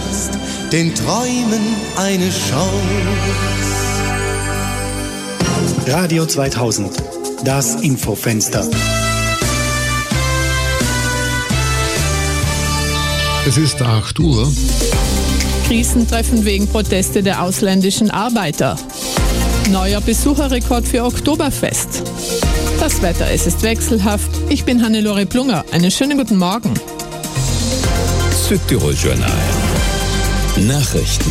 jetzt den Träumen eine Chance. Radio 2000, das Infofenster. Es ist 8 Uhr. Krisentreffen wegen Proteste der ausländischen Arbeiter. Neuer Besucherrekord für Oktoberfest. Das Wetter, es ist wechselhaft. Ich bin Hannelore Plunger. Einen schönen guten Morgen. Südtirol-Journal. Nachrichten.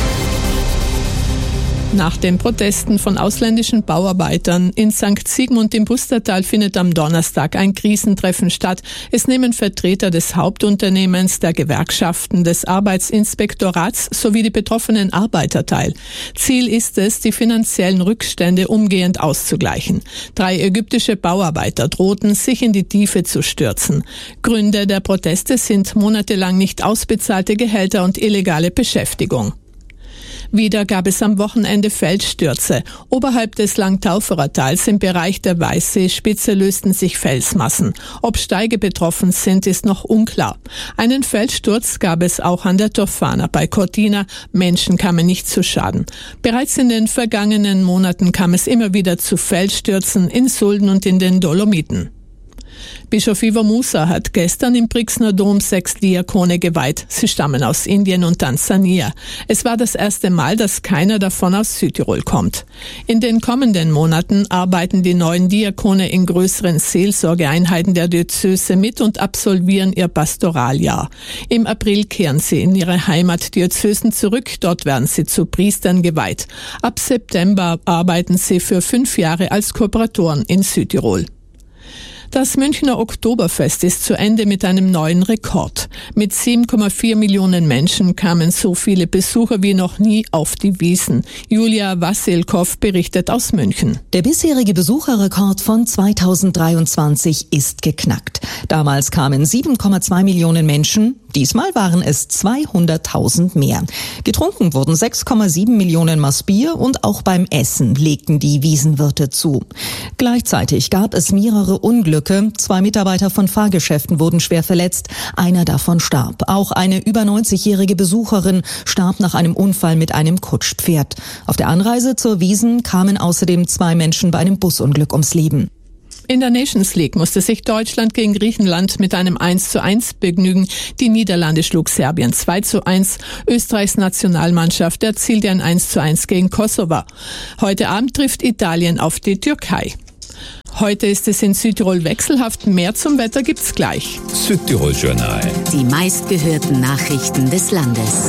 Nach den Protesten von ausländischen Bauarbeitern in St. Sigmund im Pustertal findet am Donnerstag ein Krisentreffen statt. Es nehmen Vertreter des Hauptunternehmens, der Gewerkschaften, des Arbeitsinspektorats sowie die betroffenen Arbeiter teil. Ziel ist es, die finanziellen Rückstände umgehend auszugleichen. 3 ägyptische Bauarbeiter drohten, sich in die Tiefe zu stürzen. Gründe der Proteste sind monatelang nicht ausbezahlte Gehälter und illegale Beschäftigung. Wieder gab es am Wochenende Felsstürze. Oberhalb des Langtauferer Tals im Bereich der Weißseespitze lösten sich Felsmassen. Ob Steige betroffen sind, ist noch unklar. Einen Felssturz gab es auch an der Tofana bei Cortina. Menschen kamen nicht zu Schaden. Bereits in den vergangenen Monaten kam es immer wieder zu Felsstürzen in Sulden und in den Dolomiten. Bischof Ivo Musa hat gestern im Brixner Dom 6 Diakone geweiht. Sie stammen aus Indien und Tansania. Es war das erste Mal, dass keiner davon aus Südtirol kommt. In den kommenden Monaten arbeiten die neuen Diakone in größeren Seelsorgeeinheiten der Diözese mit und absolvieren ihr Pastoraljahr. Im April kehren sie in ihre Heimatdiözesen zurück. Dort werden sie zu Priestern geweiht. Ab September arbeiten sie für 5 Jahre als Kooperatoren in Südtirol. Das Münchner Oktoberfest ist zu Ende mit einem neuen Rekord. Mit 7,4 Millionen Menschen kamen so viele Besucher wie noch nie auf die Wiesn. Julia Wassilkow berichtet aus München. Der bisherige Besucherrekord von 2023 ist geknackt. Damals kamen 7,2 Millionen Menschen. Diesmal waren es 200.000 mehr. Getrunken wurden 6,7 Millionen Maß Bier und auch beim Essen legten die Wiesenwirte zu. Gleichzeitig gab es mehrere Unglücke. 2 Mitarbeiter von Fahrgeschäften wurden schwer verletzt. Einer davon starb. Auch eine über 90-jährige Besucherin starb nach einem Unfall mit einem Kutschpferd. Auf der Anreise zur Wiesn kamen außerdem 2 Menschen bei einem Busunglück ums Leben. In der Nations League musste sich Deutschland gegen Griechenland mit einem 1:1 begnügen. Die Niederlande schlug Serbien 2:1. Österreichs Nationalmannschaft erzielte ein 1:1 gegen Kosovo. Heute Abend trifft Italien auf die Türkei. Heute ist es in Südtirol wechselhaft. Mehr zum Wetter gibt's gleich. Südtirol-Journal. Die meistgehörten Nachrichten des Landes.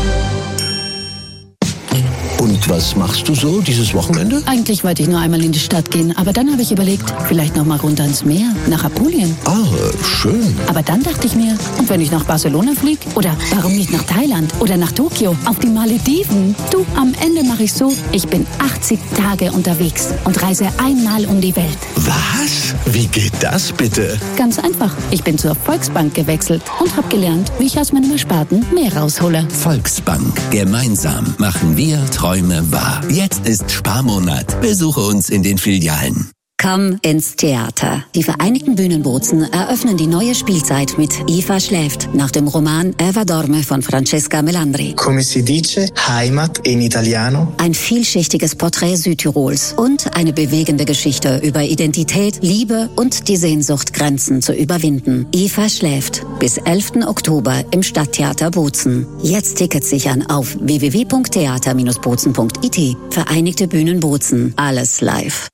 Und was machst du so dieses Wochenende? Eigentlich wollte ich nur einmal in die Stadt gehen, aber dann habe ich überlegt, vielleicht noch mal runter ins Meer, nach Apulien. Ah, schön. Aber dann dachte ich mir, und wenn ich nach Barcelona fliege? Oder warum nicht nach Thailand? Oder nach Tokio? Auf die Malediven? Du, am Ende mache ich so, ich bin 80 Tage unterwegs und reise einmal um die Welt. Was? Wie geht das bitte? Ganz einfach. Ich bin zur Volksbank gewechselt und habe gelernt, wie ich aus meinem Ersparten mehr raushole. Volksbank. Gemeinsam machen wir Träume wahr. Jetzt ist Sparmonat. Besuche uns in den Filialen. Komm ins Theater. Die Vereinigten Bühnenbozen eröffnen die neue Spielzeit mit Eva schläft, nach dem Roman Eva dorme von Francesca Melandri. Come si dice, Heimat in Italiano. Ein vielschichtiges Porträt Südtirols und eine bewegende Geschichte über Identität, Liebe und die Sehnsucht, Grenzen zu überwinden. Eva schläft. Bis 11. Oktober im Stadttheater Bozen. Jetzt Tickets sichern auf www.theater-bozen.it. Vereinigte Bühnen Bozen. Alles live.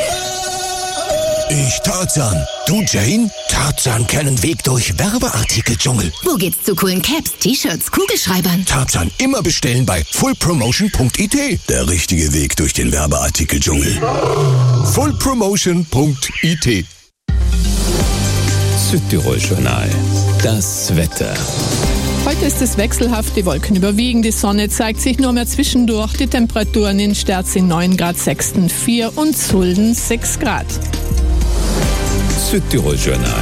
Ich Tarzan. Du Jane? Tarzan kennen Weg durch Werbeartikel-Dschungel. Wo geht's zu coolen Caps, T-Shirts, Kugelschreibern? Tarzan immer bestellen bei fullpromotion.it. Der richtige Weg durch den Werbeartikel-Dschungel. fullpromotion.it. Südtirol-Journal. Das Wetter. Heute ist es wechselhaft, die Wolken überwiegen, die Sonne zeigt sich nur mehr zwischendurch, die Temperaturen in Sterzing 9 Grad, Sexten 4 und Sulden 6 Grad. Südtirol-Journal.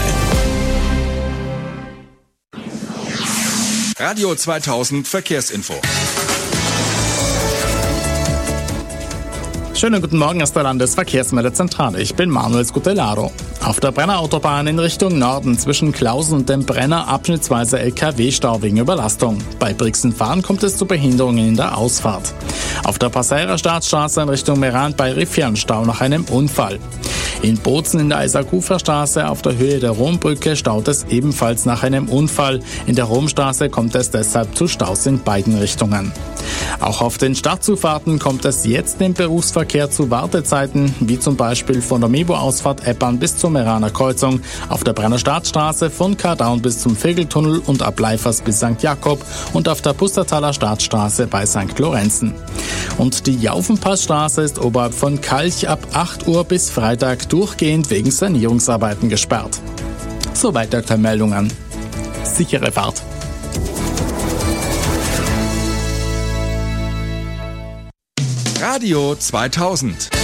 Radio 2000 Verkehrsinfo. Schönen guten Morgen aus der Landesverkehrsmeldezentrale. Ich bin Manuel Scutelaro. Auf der Brenner Autobahn in Richtung Norden zwischen Klausen und dem Brenner abschnittsweise LKW-Stau wegen Überlastung. Bei Brixenfahren kommt es zu Behinderungen in der Ausfahrt. Auf der Passaierer Staatsstraße in Richtung Meran bei Riffian Stau nach einem Unfall. In Bozen in der Isaac-Ufer-Straße auf der Höhe der Rombrücke staut es ebenfalls nach einem Unfall. In der Romstraße kommt es deshalb zu Staus in beiden Richtungen. Auch auf den Stadtzufahrten kommt es jetzt im Berufsverkehr zu Wartezeiten, wie zum Beispiel von der Mebo-Ausfahrt Eppern bis zur Meraner Kreuzung, auf der Brenner Staatsstraße von Kardaun bis zum Vegeltunnel und ab Leifers bis St. Jakob und auf der Pustertaler Staatsstraße bei St. Lorenzen. Und die Jaufenpassstraße ist oberhalb von Kalch ab 8 Uhr bis Freitag durchgehend wegen Sanierungsarbeiten gesperrt. Soweit der Meldungen. Sichere Fahrt. Radio 2000.